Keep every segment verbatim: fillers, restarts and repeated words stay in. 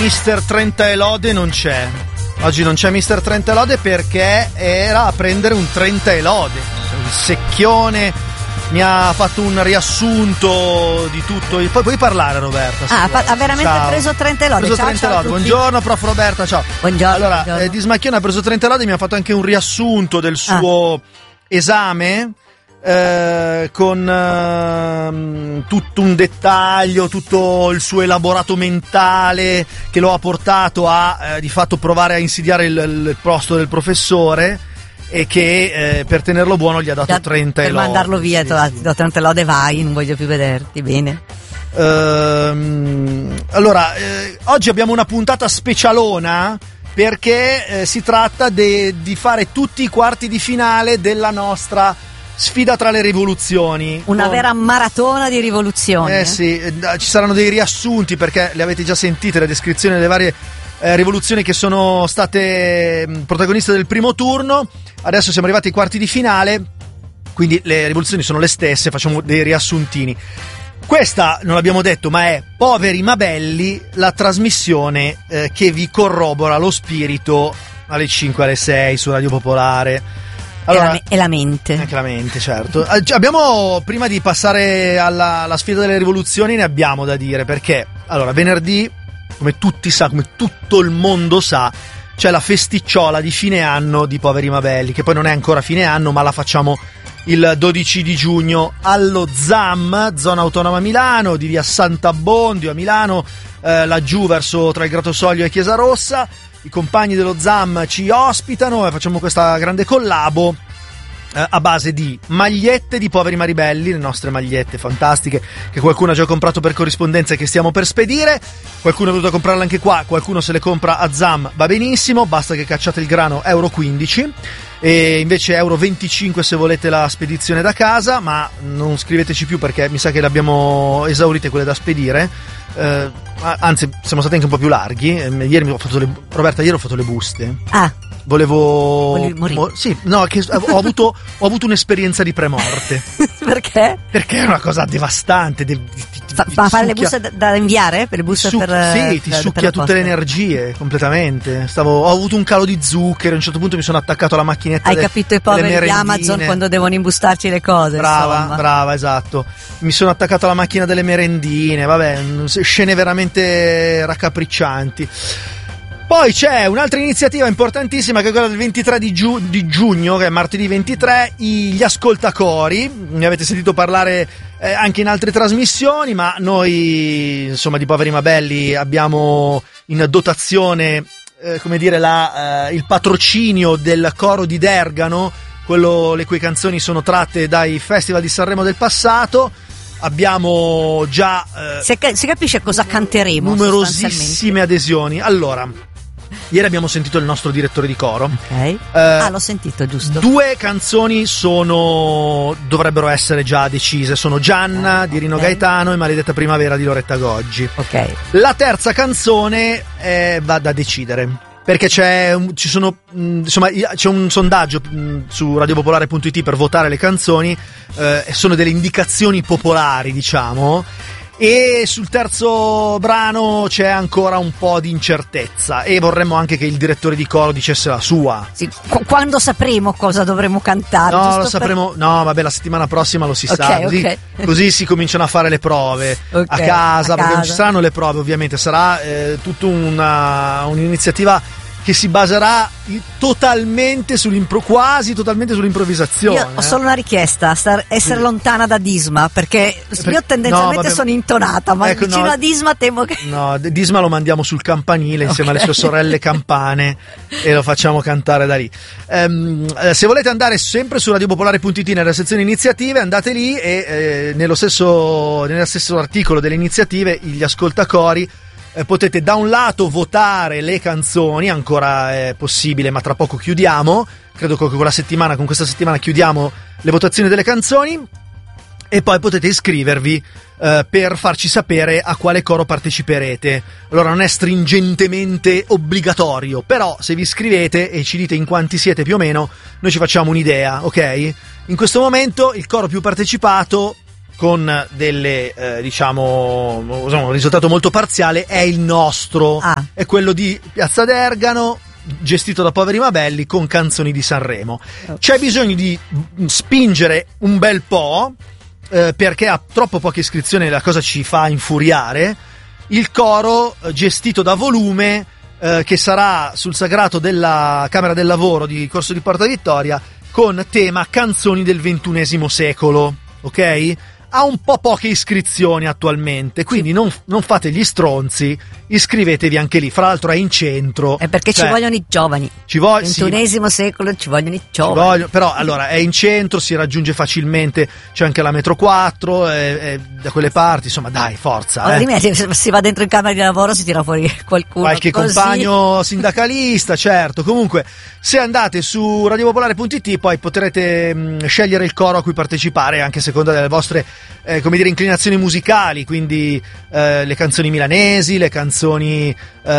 mister Trenta e lode non c'è. Oggi non c'è mister Trenta e lode perché era a prendere un Trenta e lode. Il secchione mi ha fatto un riassunto di tutto. Poi puoi parlare, Roberta. Ah, fa- ha veramente ciao. preso Trenta e lode. Preso Ciao, Trenta e ciao a lode. tutti. Buongiorno, prof Roberta, ciao. Buongiorno. Allora, buongiorno. Eh, Di Smacchione ha preso Trenta e lode e mi ha fatto anche un riassunto del suo ah. esame. Eh, con eh, tutto un dettaglio, tutto il suo elaborato mentale che lo ha portato a eh, di fatto provare a insidiare il, il posto del professore e che eh, per tenerlo buono gli ha dato da, trenta e lode. Per mandarlo via, sì, ti ho dato trenta e lode, vai, non voglio più vederti, bene. Ehm, allora, eh, oggi abbiamo una puntata specialona perché eh, si tratta de, di fare tutti i quarti di finale della nostra sfida tra le rivoluzioni. Una con... vera maratona di rivoluzioni. Eh sì, eh, ci saranno dei riassunti perché le avete già sentite le descrizioni delle varie eh, rivoluzioni che sono state mh, protagoniste del primo turno. Adesso siamo arrivati ai quarti di finale, quindi le rivoluzioni sono le stesse, facciamo dei riassuntini. Questa, non l'abbiamo detto, ma è Poveri ma Belli, la trasmissione eh, che vi corrobora lo spirito alle cinque, alle sei su Radio Popolare. Allora, e, la, e la mente. Anche la mente, certo. Abbiamo, prima di passare alla, alla sfida delle rivoluzioni, ne abbiamo da dire, perché, allora, venerdì, come tutti sa, come tutto il mondo sa, c'è la festicciola di fine anno di Poveri ma Belli, che poi non è ancora fine anno, ma la facciamo il dodici di giugno allo Z A M, zona autonoma Milano, di via Sant'Abbondio a Milano, eh, laggiù verso tra il Gratosoglio e Chiesa Rossa. I compagni dello Z A M ci ospitano e facciamo questa grande collabo eh, a base di magliette di Poveri ma Ribelli, le nostre magliette fantastiche che qualcuno ha già comprato per corrispondenza e che stiamo per spedire. Qualcuno è venuto a comprarle anche qua, qualcuno se le compra a Z A M, va benissimo, basta che cacciate il grano euro quindici e invece euro venticinque se volete la spedizione da casa, ma non scriveteci più perché mi sa che le abbiamo esaurite quelle da spedire. Uh, anzi, siamo stati anche un po' più larghi. Ieri mi ho fatto le, Roberta, ieri ho fatto le buste. Ah, volevo morire. Mo- sì, no, che ho avuto ho avuto un'esperienza di premorte. Perché? Perché è una cosa devastante. De- ti, ti, Fa, ti fa fare le succhia, buste da, da inviare? Per le buste su- per sì, ti per, succhia per tutte le energie completamente. Stavo, ho avuto un calo di zucchero. A un certo punto mi sono attaccato alla macchinetta. Hai de- capito i poveri di Amazon quando devono imbustarci le cose. Brava, insomma. brava, esatto. Mi sono attaccato alla macchina delle merendine. Vabbè, scene veramente raccapriccianti. Poi c'è un'altra iniziativa importantissima che è quella del ventitré di, giu- di giugno, che è martedì ventitré, gli ascoltacori. Ne avete sentito parlare eh, anche in altre trasmissioni, ma noi, insomma, di Poveri ma Belli abbiamo in dotazione, eh, come dire, la, eh, il patrocinio del coro di Dergano, quello le cui canzoni sono tratte dai festival di Sanremo del passato. Abbiamo già eh, si, si capisce cosa canteremo, numerosissime adesioni. Allora, ieri abbiamo sentito il nostro direttore di coro. Ok. Eh, ah, l'ho sentito, giusto. Due canzoni sono dovrebbero essere già decise. Sono Gianna ah, di Rino okay. Gaetano e Maledetta Primavera di Loretta Goggi. Ok. La terza canzone eh, va da decidere. Perché c'è un, ci sono mh, insomma c'è un sondaggio mh, su radiopopolare punto it per votare le canzoni, eh, sono delle indicazioni popolari, diciamo, e sul terzo brano c'è ancora un po' di incertezza e vorremmo anche che il direttore di coro dicesse la sua. Sì, qu- quando sapremo cosa dovremo cantare? No, giusto lo per... sapremo. No, vabbè, la settimana prossima lo si okay, sa. Così, okay. così si cominciano a fare le prove okay, a casa, a perché casa. non ci saranno le prove, ovviamente. Sarà eh, tutta una, un'iniziativa che si baserà totalmente sull'impro, quasi totalmente sull'improvvisazione. Io ho solo una richiesta, star, essere sì. lontana da Disma, perché per, io tendenzialmente no, vabbè, sono intonata, ma ecco, vicino no, a Disma temo che... No, Disma lo mandiamo sul campanile insieme okay. alle sue sorelle campane e lo facciamo cantare da lì. Um, se volete andare sempre su radiopopolare punto it nella sezione iniziative, andate lì e eh, nello stesso, nello stesso articolo delle iniziative, gli ascoltacori, Eh, potete da un lato votare le canzoni, ancora è possibile ma tra poco chiudiamo, credo che con la settimana, con questa settimana chiudiamo le votazioni delle canzoni, e poi potete iscrivervi eh, per farci sapere a quale coro parteciperete. Allora non è stringentemente obbligatorio, però se vi iscrivete e ci dite in quanti siete più o meno, noi ci facciamo un'idea, ok? In questo momento il coro più partecipato con delle eh, diciamo un risultato molto parziale è il nostro, ah. è quello di Piazza d'Ergano, gestito da Poveri ma Belli, con canzoni di Sanremo. C'è bisogno di spingere un bel po', eh, perché ha troppo poche iscrizioni e la cosa ci fa infuriare. Il coro eh, gestito da Volume, eh, che sarà sul sagrato della Camera del Lavoro di Corso di Porta Vittoria, con tema canzoni del ventunesimo secolo, ok? Ha un po' poche iscrizioni attualmente, quindi non, non fate gli stronzi, iscrivetevi anche lì. Fra l'altro è in centro. È perché cioè, ci vogliono i giovani. Ci voglio, ventunesimo sì, secolo ci vogliono i ci giovani. voglio, però allora è in centro, si raggiunge facilmente, c'è anche la metro quattro, è, è da quelle parti, insomma dai, forza. Allora, eh. di me, se si va dentro in camera di lavoro si tira fuori qualcuno. Qualche così. compagno sindacalista, certo. Comunque, se andate su radiopopolare punto it poi potrete mh, scegliere il coro a cui partecipare, anche a seconda delle vostre eh, come dire inclinazioni musicali, quindi eh, le canzoni milanesi, le canzoni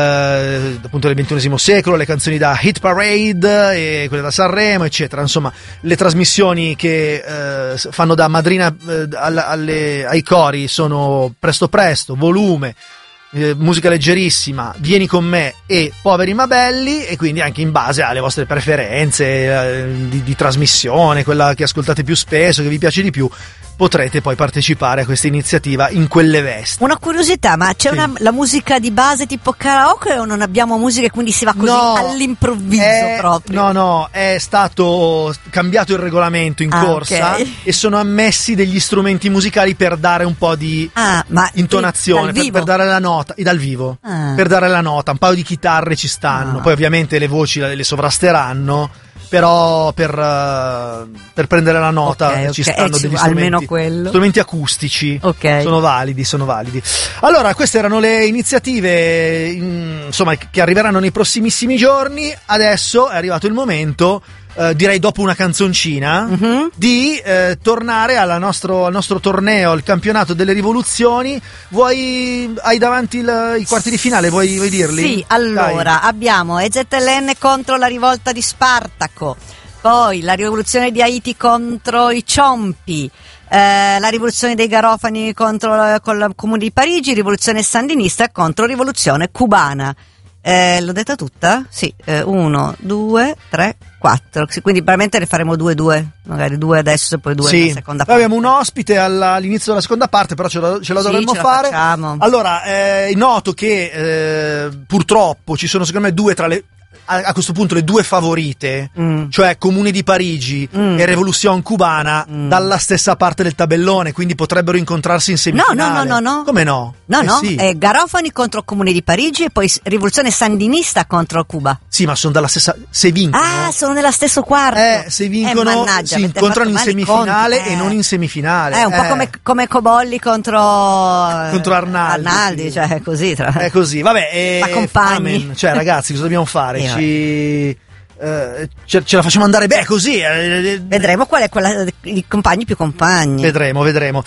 eh, appunto del ventunesimo secolo, le canzoni da Hit Parade e quelle da Sanremo, eccetera. Insomma, le trasmissioni che eh, fanno da madrina eh, alle, alle, ai cori sono Presto Presto, Volume, Eh, musica leggerissima, Vieni con me e Poveri ma Belli, e quindi anche in base alle vostre preferenze eh, di, di trasmissione, quella che ascoltate più spesso, che vi piace di più, potrete poi partecipare a questa iniziativa in quelle vesti. Una curiosità, ma c'è Sì. una, la musica di base tipo karaoke o non abbiamo musica e quindi si va così No, all'improvviso è- proprio? No, no, è stato cambiato il regolamento in Ah, corsa, ok. e sono ammessi degli strumenti musicali per dare un po' di Ah, ma intonazione, dal per, vivo? per dare la nota, e dal vivo, Ah. per dare la nota. Un paio di chitarre ci stanno, Ah. poi ovviamente le voci le le sovrasteranno, però per, eh, per prendere la nota Ok, ci ok, stanno eh, ci- degli almeno strumenti, quello. strumenti acustici. Ok. Sono validi, sono validi. Allora, queste erano le iniziative in- insomma che arriveranno nei prossimissimi giorni. Adesso è arrivato il momento, eh, direi dopo una canzoncina, Mhm. di eh, tornare alla nostro, al nostro torneo, il campionato delle rivoluzioni. Vuoi, hai davanti il- i quarti di finale, vuoi, vuoi dirli? Sì, allora Dai. abbiamo E Z L N contro la rivolta di Spartaco, poi la rivoluzione di Haiti contro i Ciompi, eh, la rivoluzione dei Garofani contro con il comune di Parigi, rivoluzione sandinista contro rivoluzione cubana. Eh, l'ho detta tutta? Sì, eh, uno, due, tre, quattro. Sì, quindi probabilmente ne faremo due, due, magari due adesso e poi due Sì, nella seconda poi parte. abbiamo un ospite alla- all'inizio della seconda parte, però ce lo, ce lo Sì, dovremmo ce la fare. facciamo. Allora, eh, noto che eh, purtroppo ci sono secondo me due tra le, a, a questo punto le due favorite, Mm. cioè Comune di Parigi Mm. e Revolution Cubana, Mm. dalla stessa parte del tabellone, quindi potrebbero incontrarsi in No, semifinale. no, no, no, no. Come no? No, Eh no, sì. è Garofani contro Comune di Parigi e poi s- rivoluzione sandinista contro Cuba. Sì, ma sono dalla stessa. Se vincono. Ah, sono nello stesso quarto. Eh, se vincono Eh, mannaggia, si avete incontrano in fatto male i semifinale conti, e eh. non in semifinale. È un po' Eh. come, come Cobolli contro Contro Arnaldi, Arnaldi, sì. cioè così. Tra... È così, vabbè. eh, Ma compagni. amen. Cioè, ragazzi, cosa dobbiamo fare? Eh, Ci. eh, ce, ce la facciamo andare beh così. eh, Vedremo qual è quella i compagni più compagni. Vedremo, vedremo.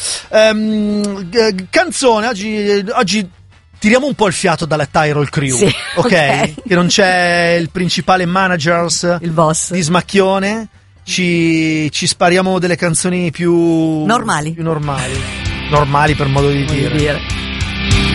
Ehm, g- canzone, oggi, oggi tiriamo un po' il fiato dalla Tyrol Crew, Sì, ok? ok. Che non c'è il principale managers Il boss. di Smacchione. Ci, ci spariamo delle canzoni più Normali. più normali, normali per modo di Voglio dire. dire.